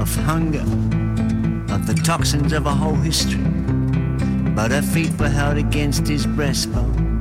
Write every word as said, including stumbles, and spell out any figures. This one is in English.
of hunger, of the toxins of a whole history. But her feet were held against his breastbone,